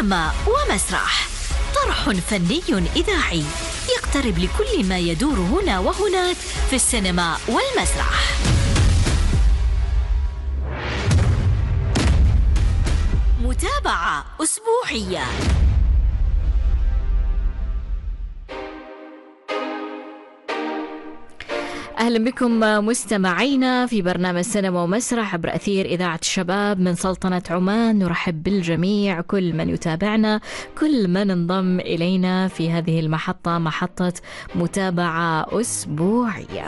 سينما ومسرح، طرح فني إذاعي يقترب لكل ما يدور هنا وهناك في السينما والمسرح. متابعة أسبوعية. أهلا بكم مستمعينا في برنامج سينما ومسرح عبر أثير إذاعة الشباب من سلطنة عمان. نرحب بالجميع، كل من يتابعنا، كل من انضم إلينا في هذه المحطة، محطة متابعة أسبوعية.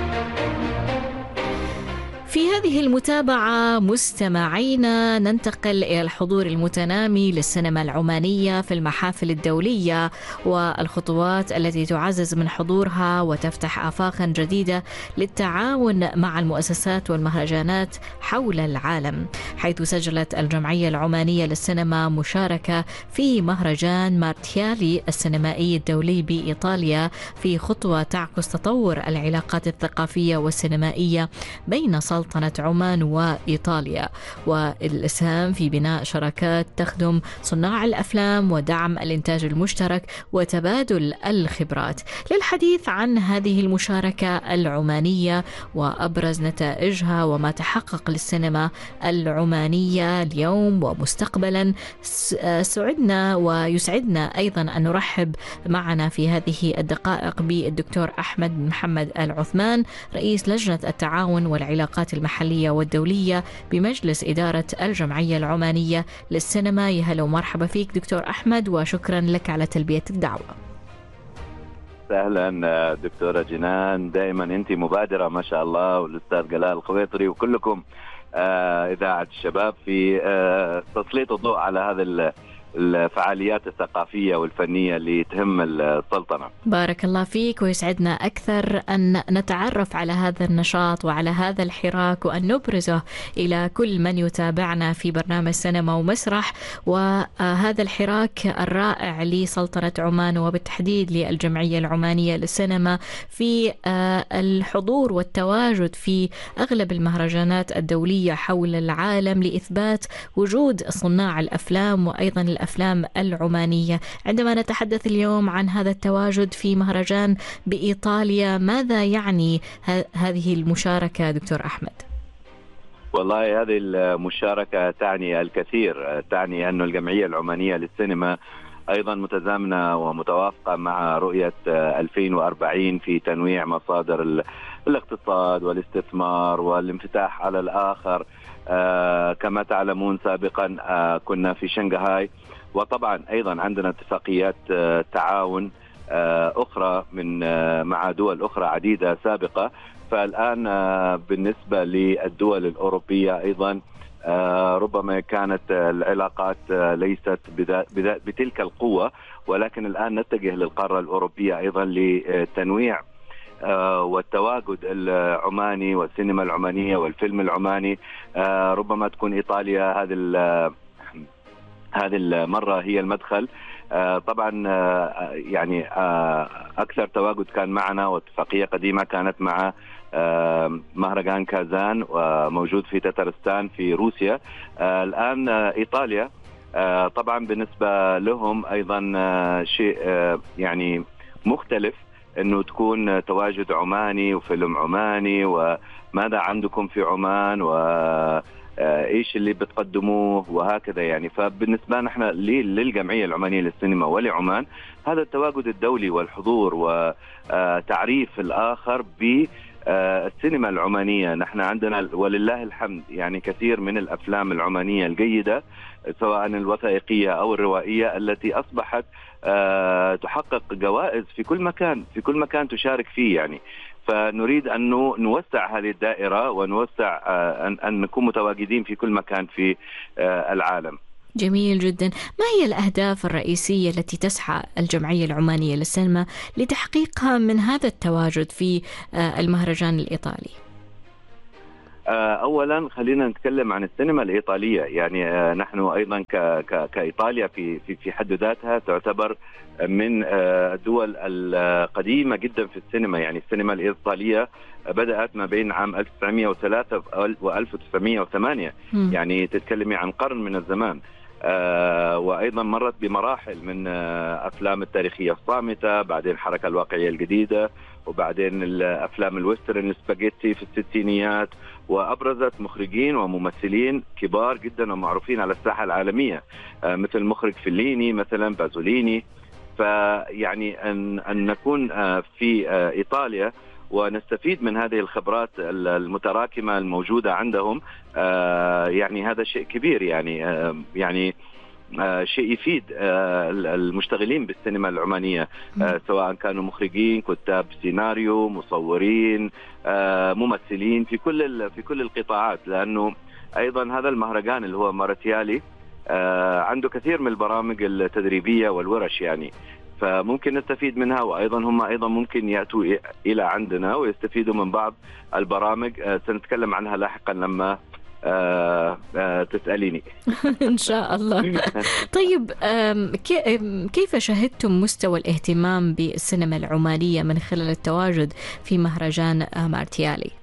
في هذه المتابعة مستمعينا ننتقل إلى الحضور المتنامي للسينما العمانية في المحافل الدولية والخطوات التي تعزز من حضورها وتفتح آفاقا جديدة للتعاون مع المؤسسات والمهرجانات حول العالم، حيث سجلت الجمعية العمانية للسينما مشاركة في مهرجان مارتيالي السينمائي الدولي بإيطاليا في خطوة تعكس تطور العلاقات الثقافية والسينمائية بين سلطنة عمان وإيطاليا، والإسهام في بناء شراكات تخدم صناع الأفلام ودعم الإنتاج المشترك وتبادل الخبرات. للحديث عن هذه المشاركة العمانية وأبرز نتائجها وما تحقق للسينما العمانية اليوم ومستقبلا، سعدنا ويسعدنا أيضا أن نرحب معنا في هذه الدقائق بالدكتور أحمد محمد العثمان، رئيس لجنة التعاون والعلاقات المحلية والدولية بمجلس إدارة الجمعية العمانية للسينما. يا هلا ومرحبا فيك دكتور أحمد، وشكرا لك على تلبية الدعوة. أهلا دكتورة جنان، دائما أنت مبادرة ما شاء الله، والأستاذ جلال الخويطري وكلكم إذاعة الشباب في تسليط الضوء على هذا الفعاليات الثقافية والفنية اللي تهم السلطنة. بارك الله فيك، ويسعدنا أكثر أن نتعرف على هذا النشاط وعلى هذا الحراك وأن نبرزه إلى كل من يتابعنا في برنامج سينما ومسرح، وهذا الحراك الرائع لسلطنة عمان وبالتحديد للجمعية العمانية للسينما في الحضور والتواجد في أغلب المهرجانات الدولية حول العالم لإثبات وجود صناع الأفلام وأيضا الأفلام العمانية. عندما نتحدث اليوم عن هذا التواجد في مهرجان بإيطاليا، ماذا يعني هذه المشاركة دكتور أحمد؟ والله هذه المشاركة تعني الكثير، تعني أن الجمعية العمانية للسينما أيضا متزامنة ومتوافقة مع رؤية 2040 في تنويع مصادر الاقتصاد والاستثمار والانفتاح على الآخر. كما تعلمون سابقا كنا في شنغهاي، وطبعا أيضا عندنا اتفاقيات تعاون أخرى مع دول أخرى عديدة سابقة. فالآن بالنسبة للدول الأوروبية أيضا ربما كانت العلاقات ليست بتلك القوة، ولكن الآن نتجه للقارة الأوروبية أيضا لتنويع والتواجد العماني والسينما العمانية والفيلم العماني. ربما تكون إيطاليا هذه المرة هي المدخل. طبعا يعني أكثر تواجد كان معنا، واتفاقية قديمة كانت مع مهرجان كازان وموجود في تترستان في روسيا. الآن إيطاليا طبعا بالنسبة لهم أيضا شيء يعني مختلف، أنه تكون تواجد عماني وفيلم عماني، وماذا عندكم في عمان وإيش اللي بتقدموه وهكذا يعني. فبالنسبة نحن للجمعية العمانية للسينما ولعمان هذا التواجد الدولي والحضور وتعريف الآخر بالسينما العمانية. نحن عندنا ولله الحمد يعني كثير من الأفلام العمانية الجيدة، سواء الوثائقية أو الروائية، التي أصبحت تحقق جوائز في كل مكان تشارك فيه يعني. فنريد أن نوسع هذه الدائرة ونوسع أن نكون متواجدين في كل مكان في العالم. جميل جدا. ما هي الأهداف الرئيسية التي تسعى الجمعية العمانية للسينما لتحقيقها من هذا التواجد في المهرجان الإيطالي؟ أولا خلينا نتكلم عن السينما الإيطالية. يعني نحن أيضا كإيطاليا في حد ذاتها تعتبر من الدول القديمة جدا في السينما. يعني السينما الإيطالية بدأت ما بين عام 1903 و 1908، يعني تتكلمي عن قرن من الزمان. وأيضا مرت بمراحل من أفلام التاريخية الصامتة، بعدين الحركة الواقعية الجديدة، وبعدين الأفلام الويسترن السباجيتي في الستينيات، وأبرزت مخرجين وممثلين كبار جدا ومعروفين على الساحة العالمية مثل مخرج فيليني مثلا، بازوليني. فيعني أن نكون في إيطاليا ونستفيد من هذه الخبرات المتراكمة الموجودة عندهم، يعني هذا شيء كبير، يعني شيء يفيد المشتغلين بالسينما العمانية، سواء كانوا مخرجين، كتاب سيناريو، مصورين، ممثلين في كل القطاعات. لأنه أيضا هذا المهرجان اللي هو مارتيالي عنده كثير من البرامج التدريبية والورش، يعني فممكن نستفيد منها، وأيضا هم أيضا ممكن يأتوا إلى عندنا ويستفيدوا من بعض البرامج سنتكلم عنها لاحقا لما تسأليني. إن شاء الله. طيب كيف شاهدتم مستوى الاهتمام بالسينما العمانية من خلال التواجد في مهرجان مارتيالي؟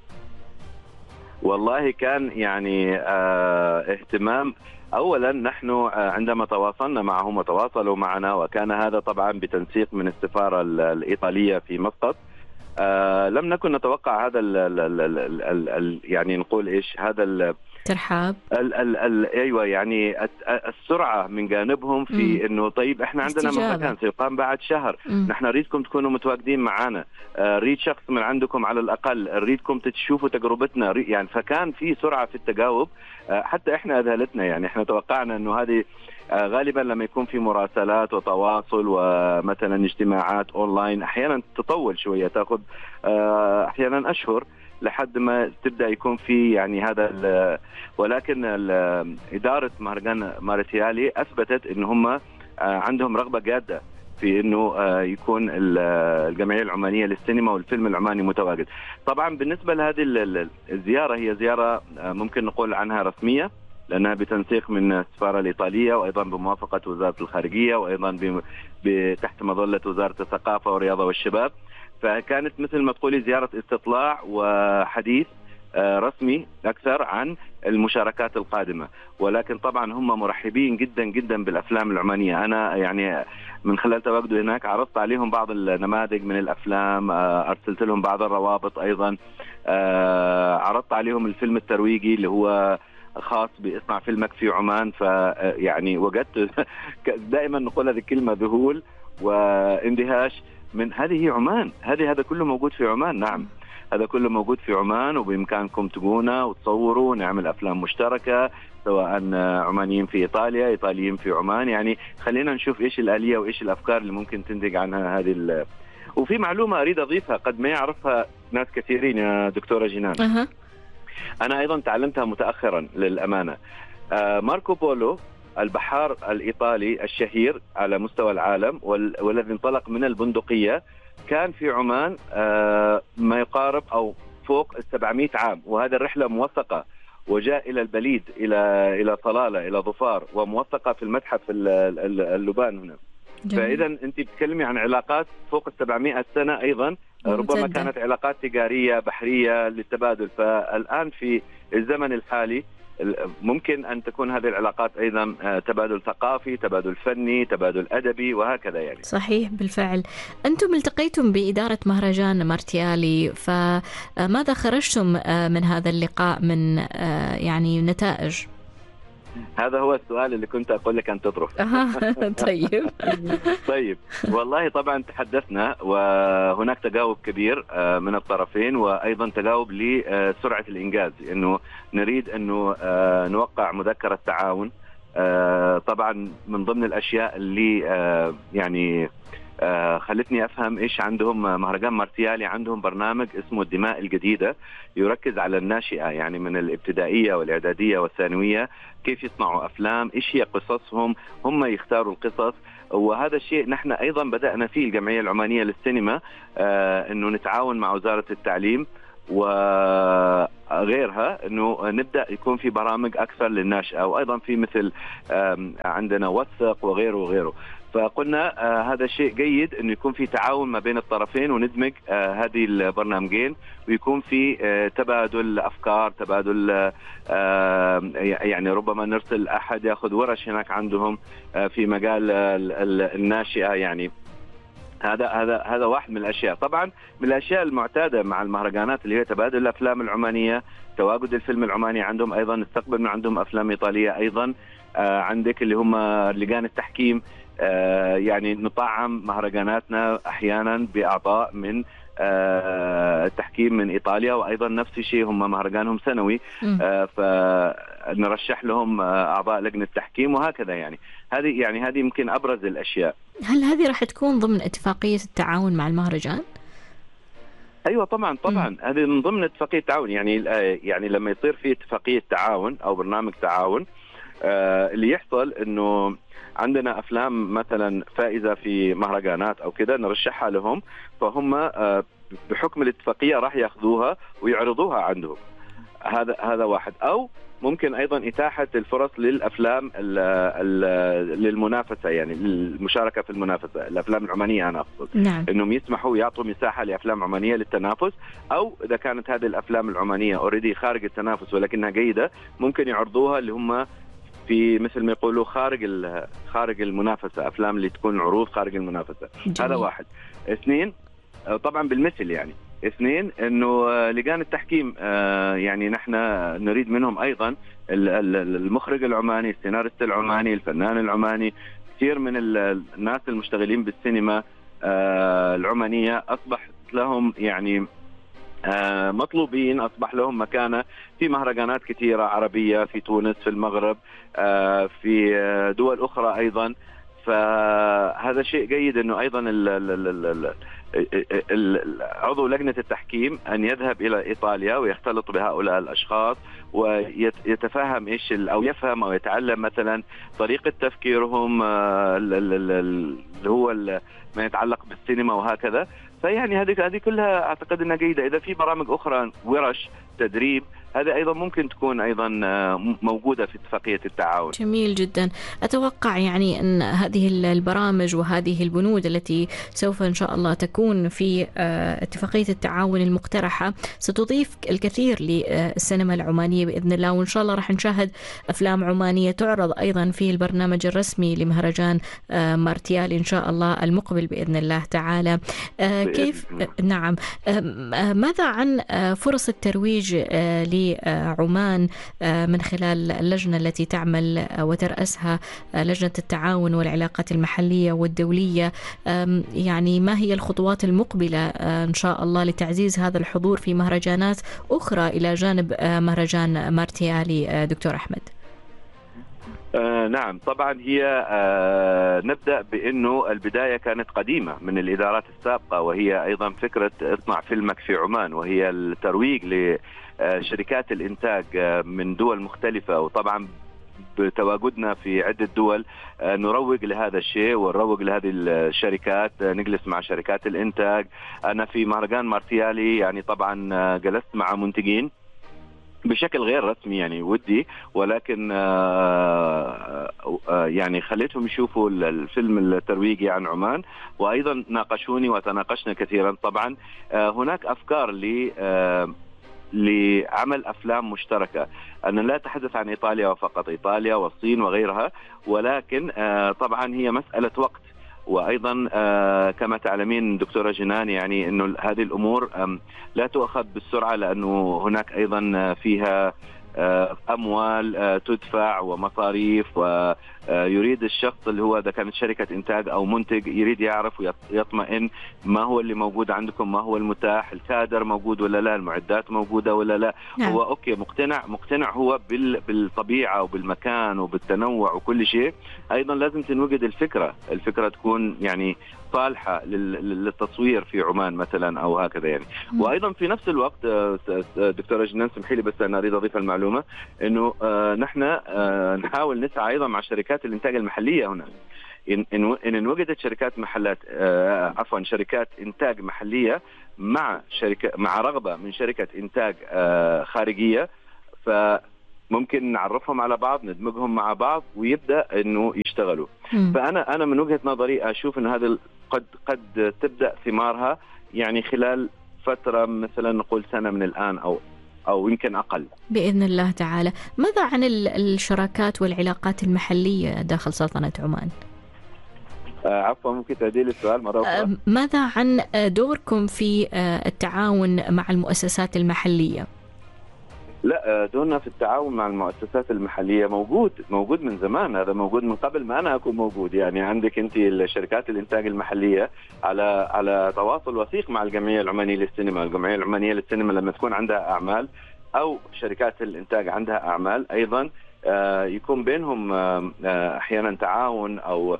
والله كان يعني اهتمام. أولا نحن عندما تواصلنا معهم وتواصلوا معنا، وكان هذا طبعا بتنسيق من السفارة الإيطالية في مسقط، لم نكن نتوقع هذا يعني نقول إيش هذا ترحاب. ايوه، يعني السرعه من جانبهم في انه طيب احنا عندنا مهرجان سيقام بعد شهر، نحن نريدكم تكونوا متواجدين معنا، نريد شخص من عندكم على الاقل، نريدكم تشوفوا تجربتنا، يعني فكان في سرعه في التجاوب. حتى احنا اذهلتنا، يعني احنا توقعنا انه هذه غالبا لما يكون في مراسلات وتواصل ومثلا اجتماعات اونلاين احيانا تطول شويه، تاخذ احيانا اشهر لحد ما تبدأ يكون في يعني هذا ولكن إدارة مهرجان مارتيالي أثبتت إن هم عندهم رغبة جادة في إنه يكون الجمعية العمانية للسينما والفيلم العماني متواجد. طبعا بالنسبة لهذه الزيارة، هي زيارة ممكن نقول عنها رسمية، لأنها بتنسيق من السفارة الإيطالية، وأيضا بموافقة وزارة الخارجية، وأيضا تحت مظلة وزارة الثقافة والرياضة والشباب. فكانت مثل ما تقولي زيارة استطلاع وحديث رسمي أكثر عن المشاركات القادمة. ولكن طبعا هم مرحبين جدا جدا بالأفلام العمانية. أنا يعني من خلال تواجدي هناك عرضت عليهم بعض النماذج من الأفلام، أرسلت لهم بعض الروابط، أيضا عرضت عليهم الفيلم الترويجي اللي هو خاص بإصنع فيلمك في عمان. فيعني وجدت دائما نقول هذه الكلمة ذهول واندهاش من هذه عمان، هذا كله موجود في عمان. نعم، هذا كله موجود في عمان، وبإمكانكم تجونا وتصوروا، نعمل أفلام مشتركة، سواء عمانيين في إيطاليا، إيطاليين في عمان. يعني خلينا نشوف إيش الآلية وإيش الأفكار اللي ممكن تنتج عنها هذه وفي معلومة أريد أضيفها قد ما يعرفها ناس كثيرين يا دكتورة جنان. أنا أيضا تعلمتها متأخرا للأمانة. ماركو بولو البحار الإيطالي الشهير على مستوى العالم والذي انطلق من البندقية كان في عمان ما يقارب أو فوق 700 عام، وهذه الرحلة موثقة، وجاء إلى البليد، إلى صلالة، إلى ظفار، وموثقة في المتحف اللبان هنا. فإذا أنت بتتكلمي عن علاقات فوق 700 سنة أيضا، ربما كانت علاقات تجارية بحرية للتبادل. فالآن في الزمن الحالي ممكن أن تكون هذه العلاقات أيضا تبادل ثقافي، تبادل فني، تبادل أدبي، وهكذا. يعني صحيح بالفعل. أنتم التقيتم بإدارة مهرجان مارتيالي، فماذا خرجتم من هذا اللقاء من يعني نتائج؟ هذا هو السؤال اللي كنت أقول لك أن تطرح. طيب والله طبعا تحدثنا، وهناك تجاوب كبير من الطرفين، وأيضا تجاوب لسرعة الإنجاز، إنه نريد أنه نوقع مذكرة تعاون. طبعا من ضمن الأشياء اللي يعني خلتني أفهم إيش عندهم مهرجان مارتيالي، عندهم برنامج اسمه الدماء الجديدة، يركز على الناشئة، يعني من الابتدائية والإعدادية والثانوية، كيف يصنعوا أفلام، إيش هي قصصهم، هم يختاروا القصص. وهذا الشيء نحن أيضا بدأنا فيه الجمعية العمانية للسينما، أنه نتعاون مع وزارة التعليم وغيرها، انه نبدا يكون في برامج اكثر للناشئه، وايضا في مثل عندنا وثق وغيره وغيره. فقلنا هذا شيء جيد انه يكون في تعاون ما بين الطرفين، وندمج هذه البرنامجين، ويكون في تبادل افكار، تبادل يعني ربما نرسل احد ياخذ ورش هناك عندهم في مجال الناشئه. يعني هذا واحد من الاشياء. طبعا من الاشياء المعتاده مع المهرجانات اللي هي تبادل الافلام العمانيه، تواجد الفيلم العماني عندهم، ايضا نستقبل من عندهم افلام ايطاليه، ايضا عندك اللي هم لجان التحكيم، يعني نطعم مهرجاناتنا احيانا باعضاء من التحكيم من ايطاليا، وايضا نفس الشيء هم مهرجانهم سنوي، فنرشح لهم اعضاء لجنه تحكيم وهكذا. يعني هذه يمكن ابرز الاشياء. هل هذه راح تكون ضمن اتفاقيه التعاون مع المهرجان؟ ايوه طبعا هذه من ضمن اتفاقيه التعاون. يعني لما يصير في اتفاقيه تعاون او برنامج تعاون، اللي يحصل انه عندنا افلام مثلا فائزه في مهرجانات او كده نرشحها لهم، فهم بحكم الاتفاقيه راح ياخذوها ويعرضوها عندهم. هذا واحد. او ممكن ايضا اتاحه الفرص للافلام للمنافسه، يعني للمشاركه في المنافسه، الافلام العمانيه انا اقصد. نعم. انهم يسمحوا يعطوا مساحه لافلام عمانيه للتنافس، او اذا كانت هذه الافلام العمانيه اوريدي خارج التنافس ولكنها جيده، ممكن يعرضوها اللي هم في مثل ما يقولوا خارج المنافسه، افلام اللي تكون عروض خارج المنافسه. جميل. هذا واحد. اثنين، طبعا بالمثل يعني اثنين، انه لجان التحكيم يعني نحن نريد منهم ايضا المخرج العماني، السيناريست العماني، الفنان العماني. كثير من الناس المشتغلين بالسينما العمانيه اصبح لهم يعني مطلوبين، أصبح لهم مكانة في مهرجانات كثيرة عربية، في تونس، في المغرب، في دول أخرى أيضا. فهذا شيء جيد أنه أيضا عضو لجنة التحكيم أن يذهب إلى إيطاليا ويختلط بهؤلاء الأشخاص، ويتفهم أو يفهم أو يتعلم مثلا طريقة تفكيرهم اللي هو ما يتعلق بالسينما وهكذا. فيعني هذه كلها أعتقد أنها جيدة. إذا في برامج أخرى، ورش تدريب، هذا أيضا ممكن تكون أيضا موجودة في اتفاقية التعاون. جميل جدا. أتوقع يعني أن هذه البرامج وهذه البنود التي سوف إن شاء الله تكون في اتفاقية التعاون المقترحة ستضيف الكثير للسينما العمانية بإذن الله، وإن شاء الله راح نشاهد أفلام عمانية تعرض أيضا في البرنامج الرسمي لمهرجان مارتيال إن شاء الله المقبل بإذن الله تعالى. كيف نعم، ماذا عن فرص الترويج لعمان من خلال اللجنة التي تعمل وترأسها لجنة التعاون والعلاقات المحلية والدولية؟ يعني ما هي الخطوات المقبلة إن شاء الله لتعزيز هذا الحضور في مهرجانات أخرى إلى جانب مهرجان مارتيالي دكتور أحمد؟ نعم طبعا، هي نبدأ بأنه البداية كانت قديمة من الإدارات السابقة، وهي أيضا فكرة اصنع فيلمك في عمان، وهي الترويج لشركات الإنتاج من دول مختلفة. وطبعا بتواجدنا في عدة دول نروج لهذا الشيء ونروج لهذه الشركات، نجلس مع شركات الإنتاج. أنا في مهرجان مارتيالي يعني طبعا جلست مع منتجين بشكل غير رسمي يعني ودي، ولكن يعني خليتهم يشوفوا الفيلم الترويجي عن عمان، وأيضا ناقشوني وتناقشنا كثيرا. طبعا هناك أفكار لعمل أفلام مشتركة. أنا لا أتحدث عن إيطاليا وفقط، إيطاليا والصين وغيرها، ولكن طبعا هي مسألة وقت. وأيضا كما تعلمين دكتورة جنان يعني أنه هذه الأمور لا تؤخذ بالسرعة، لأنه هناك أيضا فيها أموال تدفع ومصاريف، ويريد الشخص اللي هو إذا كانت شركة إنتاج أو منتج يريد يعرف ويطمئن ما هو اللي موجود عندكم، ما هو المتاح، الكادر موجود ولا لا، المعدات موجودة ولا لا. نعم. هو أوكي مقتنع هو بالطبيعة وبالمكان وبالتنوع وكل شيء. أيضا لازم تنوجد الفكرة تكون يعني صالحة للتصوير في عمان مثلا أو هكذا يعني. وأيضا في نفس الوقت دكتورة جنان سمحي لي بس أنا أريد أضيف المعلومة إنه نحن نحاول نسعى أيضا مع شركات الإنتاج المحلية هنا. إن وجدت شركات محلات شركات إنتاج محلية مع رغبة من شركة إنتاج خارجية، فممكن نعرفهم على بعض، ندمجهم مع بعض ويبدأ إنه يشتغلوا. فأنا من وجهة نظري أشوف إن هذا قد تبدأ ثمارها يعني خلال فترة مثلا نقول سنة من الآن أو يمكن أقل بإذن الله تعالى. ماذا عن الشراكات والعلاقات المحلية داخل سلطنة عمان؟ عفوا ممكن تعيدي السؤال مرة أخرى؟ ماذا عن دوركم في التعاون مع المؤسسات المحلية؟ لا، دورنا في التعاون مع المؤسسات المحلية موجود من زمان. هذا موجود من قبل ما أنا أكون موجود. يعني عندك أنت الشركات الإنتاج المحلية على تواصل وثيق مع الجمعية العمانية للسينما. الجمعية العمانية للسينما لما تكون عندها أعمال أو شركات الإنتاج عندها أعمال أيضا يكون بينهم أحيانا تعاون أو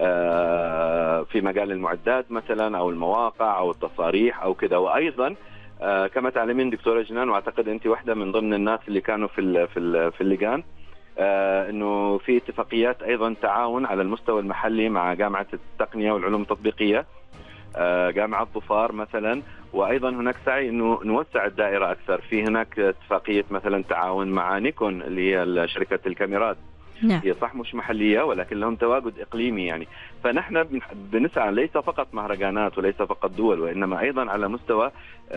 في مجال المعدات مثلا أو المواقع أو التصاريح أو كذا. وأيضا كما تعلمين دكتورة جنان، واعتقد انت واحده من ضمن الناس اللي كانوا في اللجان، انه في اتفاقيات ايضا تعاون على المستوى المحلي مع جامعه التقنيه والعلوم التطبيقيه، جامعه ظفار مثلا. وايضا هناك سعي انه نوسع الدائره اكثر. في هناك اتفاقيه مثلا تعاون مع نيكون اللي هي شركه الكاميرات. هي صح مش محلية ولكن لهم تواجد إقليمي يعني. فنحن بنسعى ليس فقط مهرجانات وليس فقط دول، وإنما أيضا على مستوى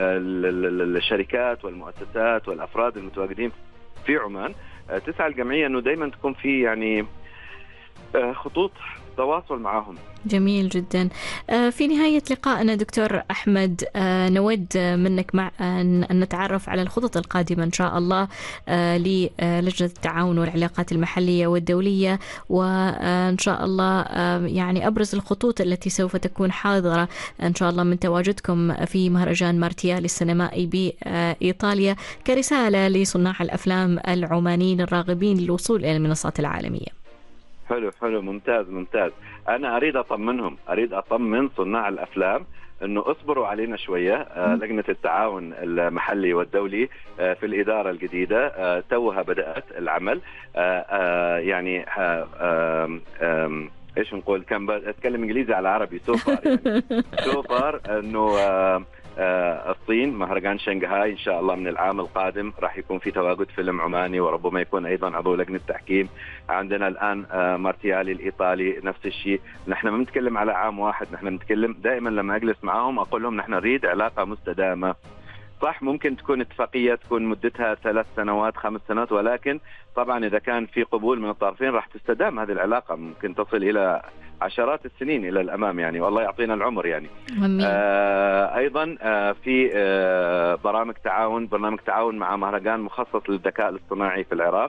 الشركات والمؤسسات والأفراد المتواجدين في عمان. تسعى الجمعية أنه دايما تكون في يعني خطوط تواصل معهم. جميل جدا. في نهاية لقائنا دكتور أحمد، نود منك أن نتعرف على الخطط القادمة إن شاء الله للجنة التعاون والعلاقات المحلية والدولية، وإن شاء الله يعني أبرز الخطوط التي سوف تكون حاضرة إن شاء الله من تواجدكم في مهرجان مارتيال السينمائي بإيطاليا كرسالة لصناع الأفلام العمانيين الراغبين للوصول إلى المنصات العالمية. حلو ممتاز. أنا أريد أطمن صناع الأفلام أنه أصبروا علينا شوية. لجنة التعاون المحلي والدولي في الإدارة الجديدة توها بدأت العمل. يعني إيش نقول، كان أتكلم إنجليزي على عربي سوفر يعني. سوفر أنه الصين مهرجان شنغهاي إن شاء الله من العام القادم راح يكون في تواجد فيلم عماني، وربما يكون أيضا عضو لجنة تحكيم. عندنا الآن مارتيالي الإيطالي نفس الشيء. نحن ما نتكلم على عام واحد، نحن نتكلم دائما لما أجلس معهم أقول لهم نحن نريد علاقة مستدامة. صح ممكن تكون اتفاقية تكون مدتها 3 سنوات 5 سنوات، ولكن طبعا إذا كان في قبول من الطرفين راح تستدام هذه العلاقة، ممكن تصل إلى عشرات السنين إلى الأمام يعني، والله يعطينا العمر يعني. أيضا في برامج تعاون مع مهرجان مخصص للذكاء الاصطناعي في العراق،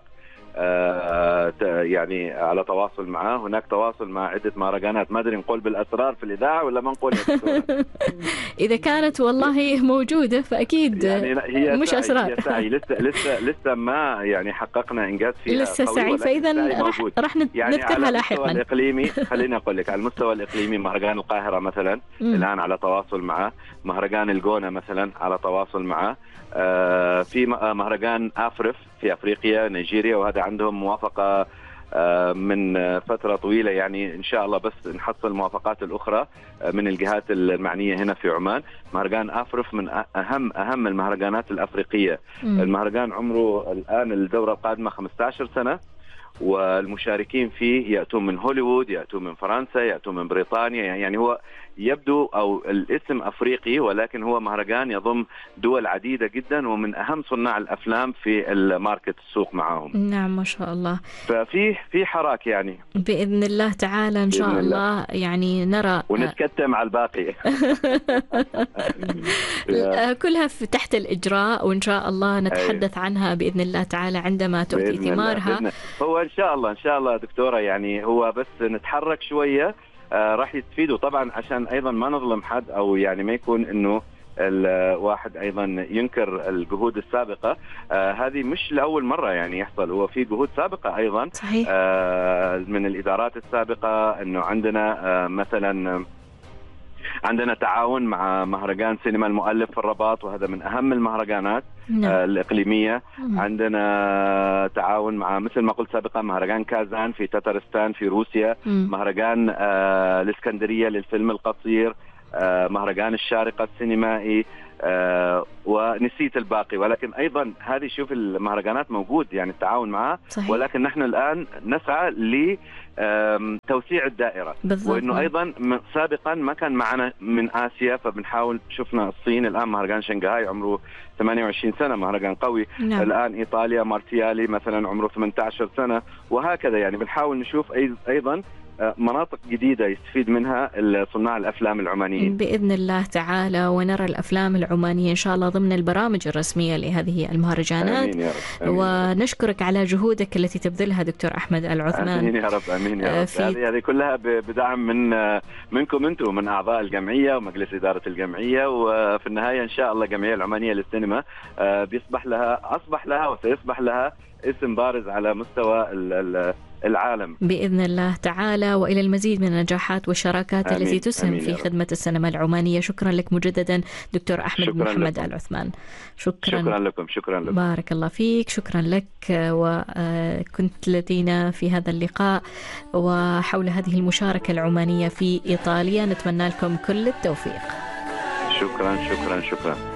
يعني على تواصل معه. هناك تواصل مع عدة مهرجانات، ما أدري نقول بالأسرار في الإذاعة ولا ما نقول إذا كانت والله موجودة فأكيد يعني هي مش أسرار. هي سعي لسه ما يعني حققنا إنجاز فيها، لسه سعي، فإذا راح يعني نذكرها لاحقا. الإقليمي خليني أقول لك على المستوى الإقليمي مهرجان القاهرة مثلا الآن على تواصل معه، مهرجان الجونة مثلا على تواصل معه، في مهرجان أفرف في أفريقيا نيجيريا، وهذا عندهم موافقة من فترة طويلة يعني. إن شاء الله بس نحصل الموافقات الأخرى من الجهات المعنية هنا في عمان. مهرجان أفرف من أهم المهرجانات الأفريقية. المهرجان عمره الآن الدورة القادمة 15 سنة، والمشاركين فيه يأتون من هوليوود، يأتون من فرنسا، يأتون من بريطانيا. يعني هو يبدو أو الاسم أفريقي، ولكن هو مهرجان يضم دول عديدة جدا، ومن أهم صناع الأفلام في الماركت السوق معهم. نعم ما شاء الله. ففي حراك يعني بإذن الله تعالى إن شاء الله يعني نرى ونتكتم على الباقي. كلها تحت الإجراء، وإن شاء الله نتحدث عنها بإذن الله تعالى عندما تؤتي ثمارها. هو إن شاء الله دكتورة يعني هو بس نتحرك شوية راح يستفيدوا طبعا، عشان أيضا ما نظلم حد أو يعني ما يكون إنه الواحد أيضا ينكر الجهود السابقة. هذه مش لأول مرة يعني يحصل، هو في جهود سابقة أيضا صحيح. من الإدارات السابقة، إنه عندنا مثلا عندنا تعاون مع مهرجان سينما المؤلف في الرباط، وهذا من أهم المهرجانات الإقليمية. عندنا تعاون مع مثل ما قلت سابقا مهرجان كازان في تترستان في روسيا، مهرجان الإسكندرية للفيلم القصير، مهرجان الشارقة السينمائي، ونسيت الباقي. ولكن أيضا هذه شوف المهرجانات موجود يعني التعاون معها، ولكن نحن الآن نسعى لتوسيع الدائرة. وإنه أيضا سابقا ما كان معنا من آسيا، فبنحاول شفنا الصين، الآن مهرجان شنغهاي عمره 28 سنة مهرجان قوي. الآن إيطاليا مارتيالي مثلا عمره 18 سنة، وهكذا يعني بنحاول نشوف أيضا مناطق جديدة يستفيد منها صناع الأفلام العمانيين بإذن الله تعالى، ونرى الأفلام العمانية إن شاء الله ضمن البرامج الرسمية لهذه المهرجانات. آمين يا رب. آمين. ونشكرك على جهودك التي تبذلها دكتور أحمد العثمان. آمين يا رب. آمين يا رب. هذه كلها بدعم منكم أنتم، من أعضاء الجمعية ومجلس إدارة الجمعية، وفي النهاية إن شاء الله الجمعية العمانية للسينما أصبح لها وسيصبح لها اسم بارز على مستوى العالم بإذن الله تعالى، وإلى المزيد من النجاحات والشراكات التي تسهم في خدمة السينما العمانية. شكرا لك مجددا دكتور أحمد محمد العثمان. شكرا لكم. بارك الله فيك. شكرا لك. وكنت لدينا في هذا اللقاء وحول هذه المشاركة العمانية في إيطاليا. نتمنى لكم كل التوفيق. شكرا.